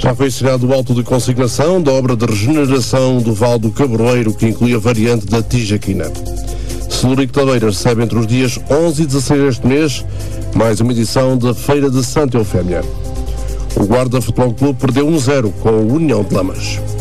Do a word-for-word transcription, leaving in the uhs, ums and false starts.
Já foi assinado o auto de consignação da obra de regeneração do Val do Cabroeiro, que inclui a variante da Tijaquina. Celurico Tabeira recebe entre os dias onze e dezasseis deste mês mais uma edição da Feira de Santa Eufémia. O Guarda Futebol Clube perdeu um zero com o União de Lamas.